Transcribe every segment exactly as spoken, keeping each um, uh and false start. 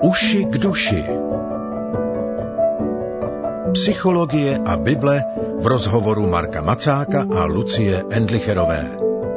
Uši k duši. Psychologie a Bible v rozhovoru Marka Macáka a Lucie Endlicherové.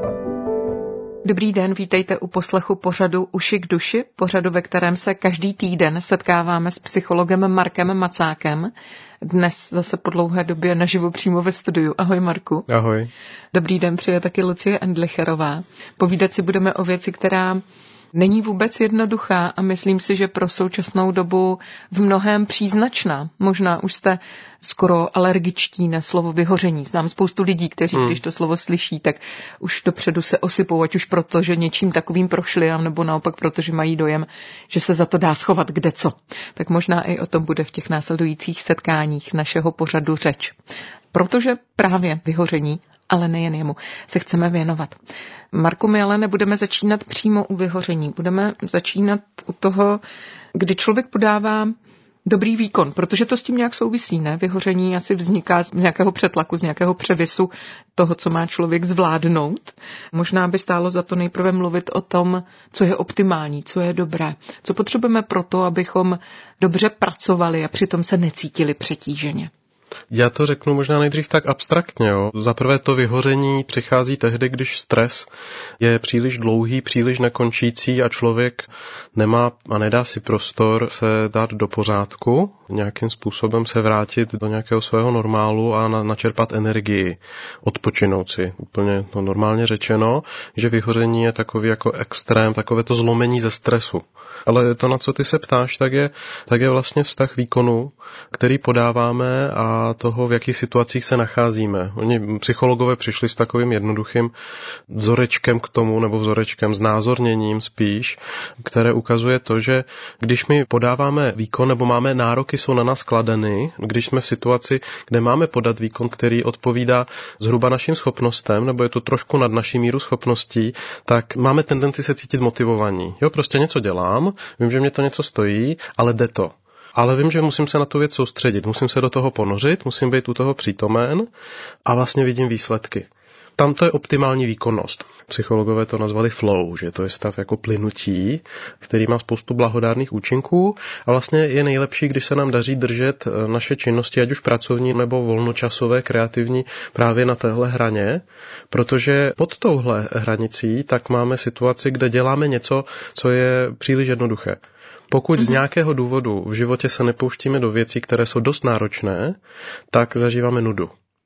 Dobrý den, vítejte u poslechu pořadu Uši k duši, pořadu, ve kterém se každý týden setkáváme s psychologem Markem Macákem. Dnes zase po dlouhé době naživo přímo ve studiu. Ahoj Marku. Ahoj. Dobrý den, přeje taky Lucie Endlicherová. Povídat si budeme o věci, která není vůbec jednoduchá a myslím si, že pro současnou dobu v mnohém příznačná. Možná už jste skoro alergičtí na slovo vyhoření. Znám spoustu lidí, kteří, hmm. když to slovo slyší, tak už dopředu se osypou, ať už proto, že něčím takovým prošli, nebo naopak proto, že mají dojem, že se za to dá schovat kdeco. Tak možná i o tom bude v těch následujících setkáních našeho pořadu řeč. Protože právě vyhoření, ale nejen jemu, se chceme věnovat. Marku, my ale nebudeme začínat přímo u vyhoření. Budeme začínat u toho, kdy člověk podává dobrý výkon, protože to s tím nějak souvisí, ne? Vyhoření asi vzniká z nějakého přetlaku, z nějakého převisu toho, co má člověk zvládnout. Možná by stálo za to nejprve mluvit o tom, co je optimální, co je dobré, co potřebujeme pro to, abychom dobře pracovali a přitom se necítili přetíženě. Já to řeknu možná nejdřív tak abstraktně. Jo. Za prvé to vyhoření přichází tehdy, když stres je příliš dlouhý, příliš nekončící a člověk nemá a nedá si prostor se dát do pořádku, nějakým způsobem se vrátit do nějakého svého normálu a na, načerpat energii, odpočinout si. Úplně no, normálně řečeno, že vyhoření je takový jako extrém, takové to zlomení ze stresu. Ale to, na co ty se ptáš, tak je, tak je vlastně vztah výkonu, který podáváme a toho, v jakých situacích se nacházíme. Oni psychologové přišli s takovým jednoduchým vzorečkem k tomu, nebo vzorečkem, znázorněním spíš, které ukazuje to, že když my podáváme výkon, nebo máme nároky, jsou na nás kladeny, když jsme v situaci, kde máme podat výkon, který odpovídá zhruba našim schopnostem, nebo je to trošku nad naší míru schopností, tak máme tendenci se cítit motivovaní. Jo, prostě něco dělám, vím, že mě to něco stojí, ale jde to. Ale vím, že musím se na tu věc soustředit, musím se do toho ponořit, musím být u toho přítomen a vlastně vidím výsledky. Tam to je optimální výkonnost. Psychologové to nazvali flow, že to je stav jako plynutí, který má spoustu blahodárných účinků a vlastně je nejlepší, když se nám daří držet naše činnosti, ať už pracovní nebo volnočasové, kreativní, právě na téhle hraně, protože pod touhle hranicí tak máme situaci, kde děláme něco, co je příliš jednoduché. Pokud z nějakého důvodu v životě se nepouštíme do věcí, které jsou dost náročné, tak zažíváme nudu.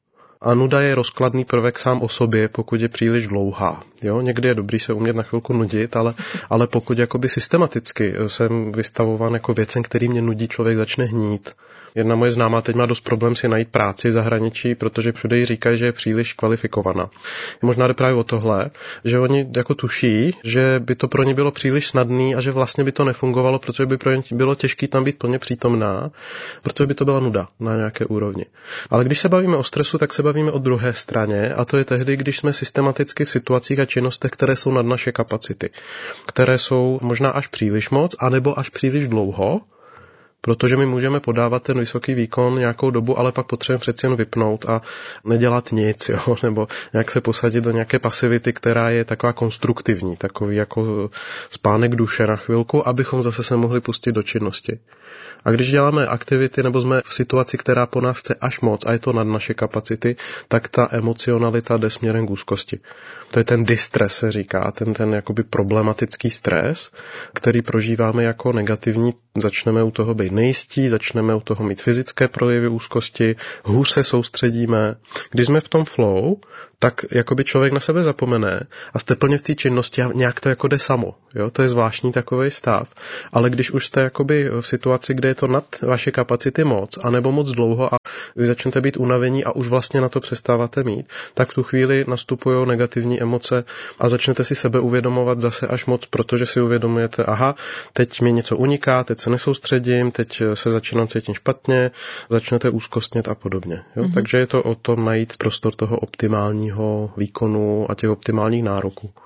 A nuda je rozkladný prvek sám o sobě, pokud je příliš dlouhá. Jo? Někdy je dobrý se umět na chvilku nudit, ale, ale pokud jakoby systematicky jsem vystavován jako věcem, který mě nudí, člověk začne hnít. Jedna moje známá teď má dost problém si najít práci v zahraničí, protože všude jí říkají, že je příliš kvalifikovaná. Možná jde právě o tohle, že oni jako tuší, že by to pro ně bylo příliš snadný a že vlastně by to nefungovalo, protože by pro ně bylo těžké tam být plně přítomná, protože by to byla nuda na nějaké úrovni. Ale když se bavíme o stresu, tak se bavíme o druhé straně a to je tehdy, když jsme systematicky v situacích a činnostech, které jsou nad naše kapacity, které jsou možná až příliš moc, anebo až příliš dlouho, protože my můžeme podávat ten vysoký výkon nějakou dobu, ale pak potřebujeme přeci jen vypnout a nedělat nic, jo? Nebo nějak se posadit do nějaké pasivity, která je taková konstruktivní, takový jako spánek duše na chvilku, abychom zase se mohli pustit do činnosti. A když děláme aktivity nebo jsme v situaci, která po nás chce až moc a je to nad naše kapacity, tak ta emocionalita jde směrem k úzkosti. To je ten distres, se říká, ten, ten jakoby problematický stres, který prožíváme jako negativní. Začneme u toho být nejistí, začneme u toho mít fyzické projevy úzkosti, hůř se soustředíme. Když jsme v tom flow, tak jakoby člověk na sebe zapomene a jste plně v té činnosti a nějak to jako jde samo. Jo? To je zvláštní takovej stav. Ale když už jste jakoby v situaci, kde je to nad vaše kapacity moc, anebo moc dlouho a vy začnete být unavení a už vlastně na to přestáváte mít, tak v tu chvíli nastupují negativní emoce a začnete si sebe uvědomovat zase až moc, protože si uvědomujete, aha, teď mi něco uniká, teď se nesoustředím, teď se začínám cítit špatně, začnete úzkostnět a podobně. Jo? Mm-hmm. Takže je to o tom najít prostor toho optimálního výkonu a těch optimálních nároků.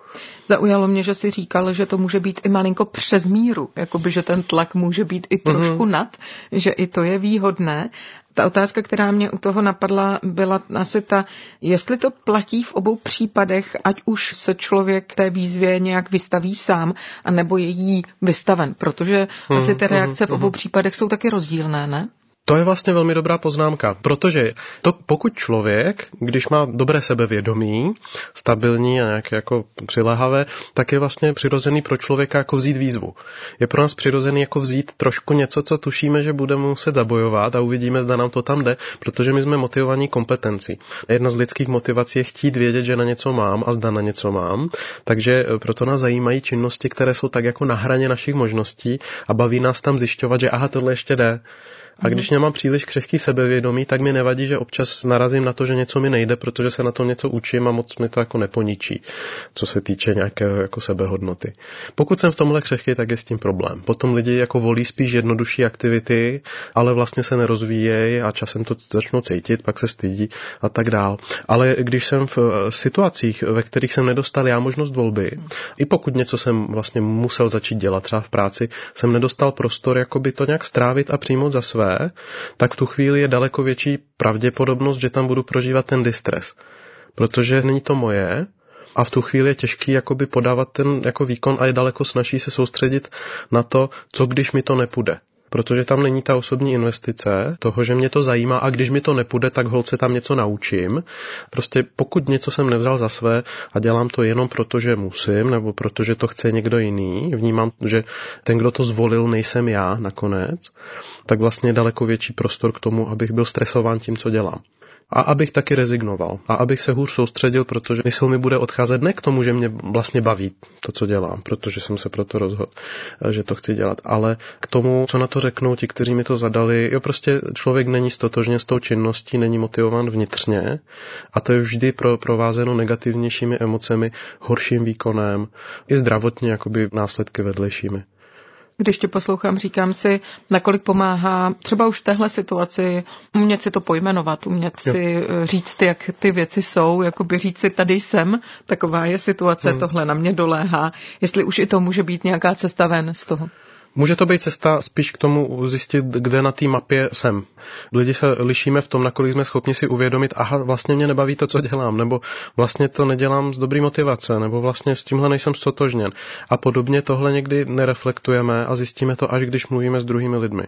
Zaujalo mě, že jsi říkal, že to může být i malinko přes míru, jakoby, že ten tlak může být i trošku mm-hmm. nad, že i to je výhodné. Ta otázka, která mě u toho napadla, byla asi ta, jestli to platí v obou případech, ať už se člověk té výzvě nějak vystaví sám, anebo je jí vystaven, protože mm-hmm. asi ty reakce v obou případech jsou taky rozdílné, ne? To je vlastně velmi dobrá poznámka, protože to, pokud člověk, když má dobré sebevědomí, stabilní a nějaké jako přiléhavé, tak je vlastně přirozený pro člověka jako vzít výzvu. Je pro nás přirozený jako vzít trošku něco, co tušíme, že budeme muset zabojovat a uvidíme, zda nám to tam jde, protože my jsme motivovaní kompetencí. Jedna z lidských motivací je chtít vědět, že na něco mám a zda na něco mám, takže proto nás zajímají činnosti, které jsou tak jako na hraně našich možností a baví nás tam zjišťovat, že aha, tohle ještě jde. A když nemám příliš křehký sebevědomí, tak mi nevadí, že občas narazím na to, že něco mi nejde, protože se na to něco učím a moc mi to jako neponičí, co se týče nějakého jako sebehodnoty. Pokud jsem v tomhle křehký, tak je s tím problém. Potom lidi jako volí spíš jednodušší aktivity, ale vlastně se nerozvíjejí a časem to začnou cítit, pak se stydí a tak dál. Ale když jsem v situacích, ve kterých jsem nedostal já možnost volby, i pokud něco jsem vlastně musel začít dělat, třeba v práci, jsem nedostal prostor jakoby to nějak strávit a přijmout za své, tak v tu chvíli je daleko větší pravděpodobnost, že tam budu prožívat ten distres. Protože není to moje a v tu chvíli je těžký jakoby podávat ten jako výkon a je daleko snazší se soustředit na to, co když mi to nepůjde. Protože tam není ta osobní investice toho, že mě to zajímá a když mi to nepůjde, tak holt se tam něco naučím. Prostě pokud něco jsem nevzal za své a dělám to jenom proto, že musím, nebo protože to chce někdo jiný, vnímám, že ten, kdo to zvolil, nejsem já nakonec, tak vlastně je daleko větší prostor k tomu, abych byl stresován tím, co dělám. A abych taky rezignoval. A abych se hůř soustředil, protože mysl mi bude odcházet ne k tomu, že mě vlastně baví to, co dělám, protože jsem se proto rozhodl, že to chci dělat, ale k tomu, co na to řeknou ti, kteří mi to zadali. Jo, prostě člověk není stotožně s tou činností, není motivován vnitřně a to je vždy pro, provázeno negativnějšími emocemi, horším výkonem, i zdravotně jakoby následky vedlejšími. Když tě poslouchám, říkám si, nakolik pomáhá třeba už v téhle situaci umět si to pojmenovat, umět jo. si říct, jak ty věci jsou, jakoby říct si, tady jsem, taková je situace, hmm. tohle na mě doléhá, jestli už i to může být nějaká cesta ven z toho. Může to být cesta spíš k tomu zjistit, kde na té mapě jsem. Lidi se lišíme v tom, nakolik jsme schopni si uvědomit, aha, vlastně mě nebaví to, co dělám, nebo vlastně to nedělám z dobrý motivace, nebo vlastně s tímhle nejsem stotožněn. A podobně tohle někdy nereflektujeme a zjistíme to, až když mluvíme s druhými lidmi.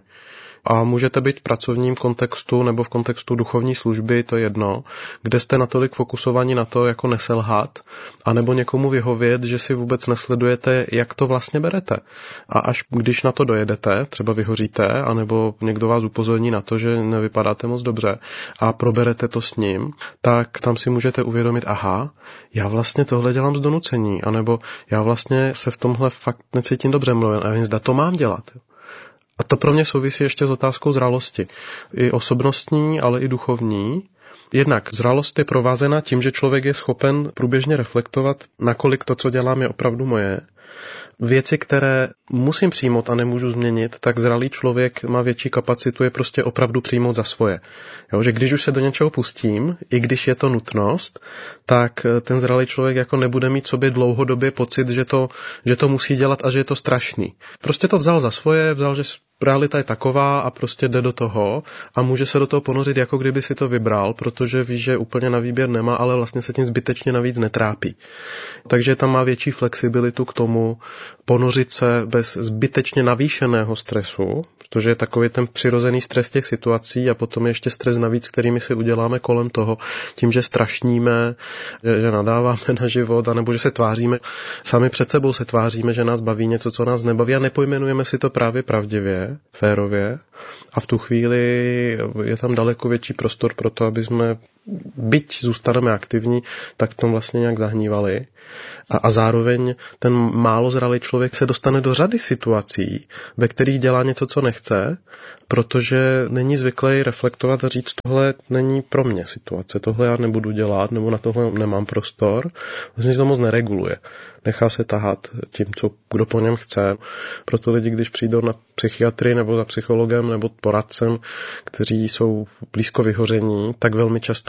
A můžete být v pracovním kontextu nebo v kontextu duchovní služby, to je jedno, kde jste natolik fokusovaní na to, jako neselhat, anebo někomu vyhovět, že si vůbec nesledujete, jak to vlastně berete. A až když na to dojedete, třeba vyhoříte, anebo někdo vás upozorní na to, že nevypadáte moc dobře a proberete to s ním, tak tam si můžete uvědomit, aha, já vlastně tohle dělám z donucení, anebo já vlastně se v tomhle fakt necítím dobře, mluvím, a nevím, zda to mám dělat. A to pro mě souvisí ještě s otázkou zralosti. I osobnostní, ale i duchovní. Jednak zralost je provázena tím, že člověk je schopen průběžně reflektovat, nakolik to, co dělám, je opravdu moje. Věci, které musím přijmout a nemůžu změnit, tak zralý člověk má větší kapacitu je prostě opravdu přijmout za svoje. Jo, že když už se do něčeho pustím, i když je to nutnost, tak ten zralý člověk jako nebude mít sobě dlouhodobě pocit, že to, že to musí dělat a že je to strašný. Prostě to vzal za svoje, vzal, že realita je taková a prostě jde do toho a může se do toho ponořit, jako kdyby si to vybral, protože ví, že úplně na výběr nemá, ale vlastně se tím zbytečně navíc netrápí. Takže tam má větší flexibilitu k tomu ponořit se bez zbytečně navýšeného stresu, protože je takový ten přirozený stres těch situací a potom ještě stres navíc, kterými si uděláme kolem toho, tím, že strašníme, že, že nadáváme na život, anebo že se tváříme, sami před sebou se tváříme, že nás baví něco, co nás nebaví a nepojmenujeme si to právě pravdivě, férově a v tu chvíli je tam daleko větší prostor pro to, aby jsme, byť zůstaneme aktivní, tak v tom vlastně nějak zahnívali. A, a zároveň ten málo zralý člověk se dostane do řady situací, ve kterých dělá něco, co nechce, protože není zvyklý reflektovat a říct, tohle není pro mě situace, tohle já nebudu dělat, nebo na tohle nemám prostor. Vlastně se to moc nereguluje. Nechá se tahat tím, co kdo po něm chce. Proto lidi, když přijdou na psychiatrii nebo za psychologem nebo poradcem, kteří jsou blízko vyhoření, tak velmi často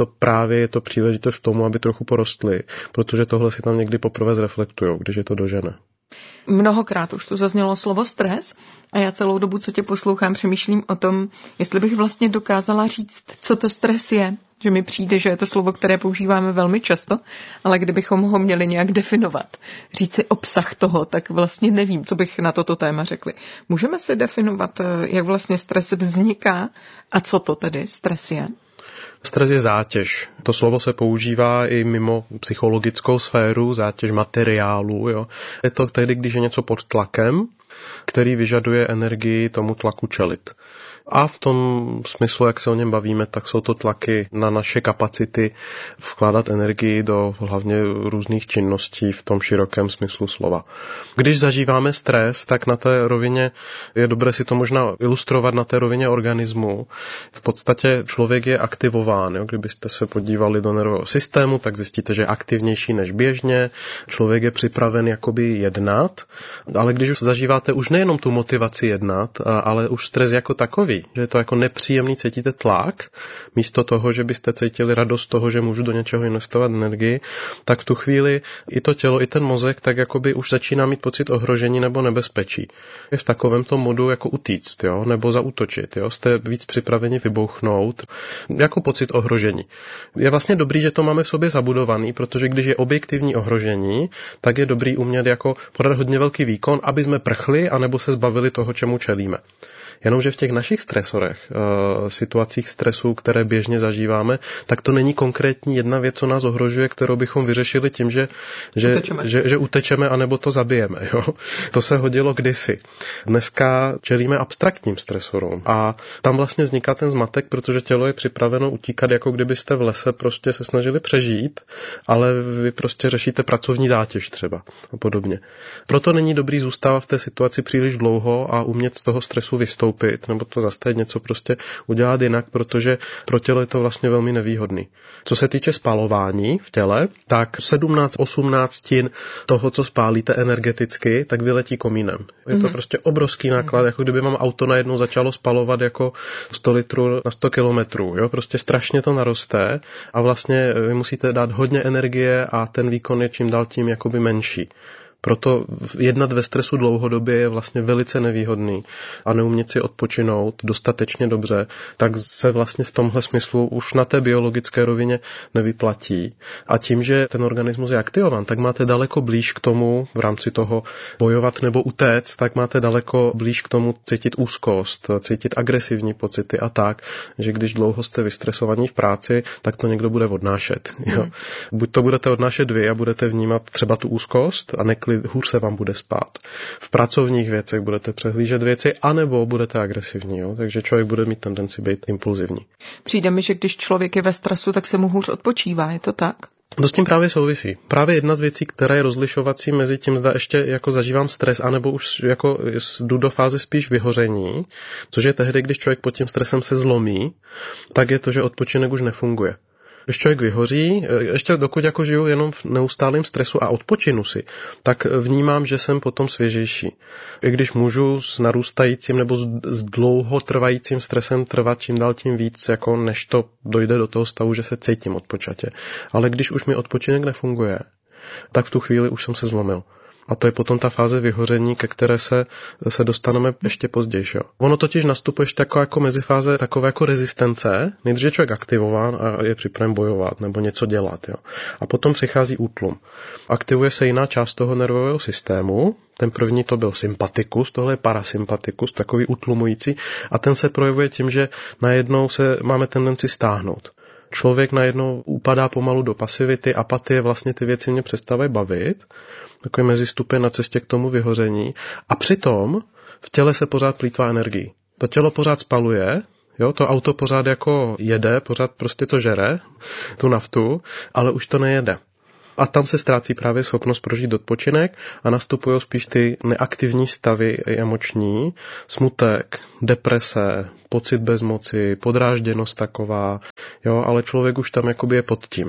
to právě je to příležitost k tomu, aby trochu porostli, protože tohle si tam někdy poprvé zreflektujou, když je to dožene. Mnohokrát už tu zaznělo slovo stres a já celou dobu, co tě poslouchám, přemýšlím o tom, jestli bych vlastně dokázala říct, co to stres je. Že mi přijde, že je to slovo, které používáme velmi často, ale kdybychom ho měli nějak definovat, říct si obsah toho, tak vlastně nevím, co bych na toto téma řekli. Můžeme si definovat, jak vlastně stres vzniká a co to tedy stres je? Stres je zátěž. To slovo se používá i mimo psychologickou sféru, zátěž materiálu. Jo. Je to tehdy, když je něco pod tlakem, který vyžaduje energii tomu tlaku čelit. A v tom smyslu, jak se o něm bavíme, tak jsou to tlaky na naše kapacity vkládat energii do hlavně různých činností v tom širokém smyslu slova. Když zažíváme stres, tak na té rovině je dobré si to možná ilustrovat na té rovině organismu. V podstatě člověk je aktivován. Jo? Kdybyste se podívali do nervového systému, tak zjistíte, že je aktivnější než běžně. Člověk je připraven jakoby jednat, ale když už zažíváte už nejenom tu motivaci jednat, ale už stres jako takový, že je to jako nepříjemný, cítíte tlak, místo toho, že byste cítili radost toho, že můžu do něčeho investovat energii, tak v tu chvíli i to tělo, i ten mozek tak jakoby už začíná mít pocit ohrožení nebo nebezpečí. Je v takovémto modu jako utíct, jo, nebo zaútočit, jo, jste víc připraveni vybouchnout, jako pocit ohrožení. Je vlastně dobrý, že to máme v sobě zabudovaný, protože když je objektivní ohrožení, tak je dobrý umět jako podat hodně velký výkon, aby jsme prchli, anebo se zbavili toho, čemu čelíme. Jenomže v těch našich stresorech, situacích stresu, které běžně zažíváme, tak to není konkrétní jedna věc, co nás ohrožuje, kterou bychom vyřešili tím, že, že, utečeme. že, že utečeme anebo to zabijeme. Jo? To se hodilo kdysi. Dneska čelíme abstraktním stresorům a tam vlastně vzniká ten zmatek, protože tělo je připraveno utíkat, jako kdybyste v lese prostě se snažili přežít, ale vy prostě řešíte pracovní zátěž třeba a podobně. Proto není dobrý zůstávat v té situaci příliš dlouho a umět z toho stresu vystoupit, nebo to zastavit, něco prostě udělat jinak, protože pro tělo je to vlastně velmi nevýhodný. Co se týče spalování v těle, tak sedmnáct osmnáct toho, co spálíte energeticky, tak vyletí komínem. Je to mm-hmm. prostě obrovský náklad, jako kdyby vám auto najednou začalo spalovat jako sto litrů na sto kilometrů. Jo? Prostě strašně to naroste a vlastně vy musíte dát hodně energie a ten výkon je čím dál tím jakoby menší. Proto jednat ve stresu dlouhodobě je vlastně velice nevýhodný a neumět si odpočinout dostatečně dobře, tak se vlastně v tomhle smyslu už na té biologické rovině nevyplatí. A tím, že ten organismus je aktivován, tak máte daleko blíž k tomu v rámci toho bojovat nebo utéct, tak máte daleko blíž k tomu cítit úzkost, cítit agresivní pocity a tak, že když dlouho jste vystresovaní v práci, tak to někdo bude odnášet. Jo. Hmm. Buď to budete odnášet vy a budete vnímat třeba tu úzkost a nekli hůř se vám bude spát. V pracovních věcech budete přehlížet věci, anebo budete agresivní, jo? Takže člověk bude mít tendenci být impulzivní. Přijde mi, že když člověk je ve stresu, tak se mu hůř odpočívá, je to tak? To s tím právě souvisí. Právě jedna z věcí, která je rozlišovací mezi tím, zda ještě jako zažívám stres, anebo už jako jdu do fáze spíš vyhoření, což je tehdy, když člověk pod tím stresem se zlomí, tak je to, že odpočinek už nefunguje. Když člověk vyhoří, ještě dokud jako žiju jenom v neustálém stresu a odpočinu si, tak vnímám, že jsem potom svěžejší. I když můžu s narůstajícím nebo s dlouhotrvajícím stresem trvat čím dál tím víc, jako než to dojde do toho stavu, že se cítím odpočatě. Ale když už mi odpočinek nefunguje, tak v tu chvíli už jsem se zlomil. A to je potom ta fáze vyhoření, ke které se, se dostaneme ještě později. Jo. Ono totiž nastupuje ještě taková jako mezifáze takové jako rezistence. Nejdřív je člověk aktivován a je připraven bojovat nebo něco dělat. Jo. A potom přichází útlum. Aktivuje se jiná část toho nervového systému. Ten první to byl sympatikus, tohle je parasympatikus, takový utlumující. A ten se projevuje tím, že najednou se máme tendenci stáhnout. Člověk najednou upadá pomalu do pasivity, apatie, vlastně ty věci mě přestávají bavit, takový mezistupeň na cestě k tomu vyhoření a přitom v těle se pořád plýtvá energii. To tělo pořád spaluje, jo, to auto pořád jako jede, pořád prostě to žere, tu naftu, ale už to nejede. A tam se ztrácí právě schopnost prožít odpočinek a nastupují spíš ty neaktivní stavy emoční, smutek, deprese, pocit bezmoci, podrážděnost taková, jo, ale člověk už tam jakoby je pod tím.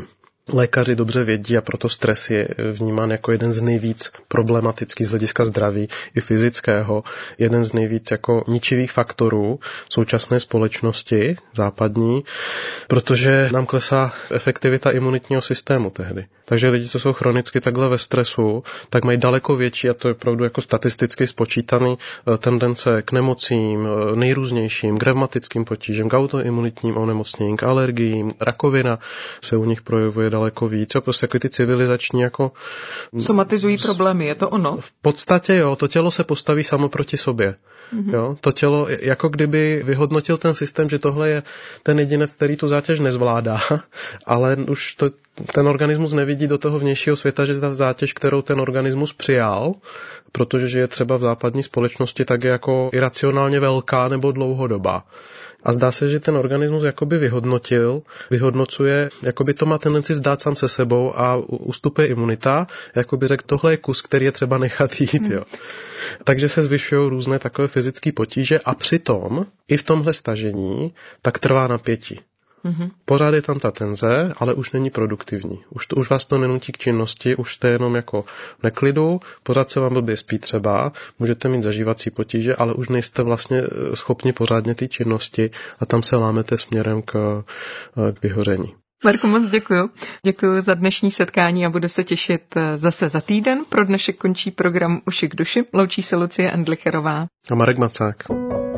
lékaři dobře vědí a proto stres je vnímán jako jeden z nejvíc problematických z hlediska zdraví i fyzického, jeden z nejvíc jako ničivých faktorů v současné společnosti západní, protože nám klesá efektivita imunitního systému tehdy. Takže lidi, co jsou chronicky takhle ve stresu, tak mají daleko větší, a to je opravdu jako statisticky spočítaný, tendence k nemocím nejrůznějším, k revmatickým potížím, k autoimunitním onemocněním, k alergiím, rakovina se u nich projevuje daleko víc. Jo, prostě jako ty civilizační jako... Somatizují problémy, je to ono? V podstatě jo, to tělo se postaví samo proti sobě. Mm-hmm. Jo, to tělo, jako kdyby vyhodnotil ten systém, že tohle je ten jedinec, který tu zátěž nezvládá, ale už to, ten organismus nevidí do toho vnějšího světa, že ta zátěž, kterou ten organismus přijal, protože je třeba v západní společnosti, tak je jako iracionálně velká nebo dlouhodobá. A zdá se, že ten organismus jakoby vyhodnotil, vyhodnocuje, jakoby to má tendenci vzdát sám se sebou a ustupuje imunita, jakoby řekl, tohle je kus, který je třeba nechat jít. Jo. Takže se zvyšují různé takové fyzické potíže a přitom i v tomhle stažení tak trvá napětí. Mm-hmm. Pořád je tam ta tenze, ale už není produktivní. Už, to, už vás to nenutí k činnosti, už jste jenom jako v neklidu, pořád se vám blbě spí třeba, můžete mít zažívací potíže, ale už nejste vlastně schopni pořádně té činnosti a tam se lámete směrem k, k vyhoření. Marku, moc děkuju. Děkuju za dnešní setkání a budu se těšit zase za týden. Pro dnešek končí program Uši k duši. Loučí se Lucie Endlicherová a Marek Macák.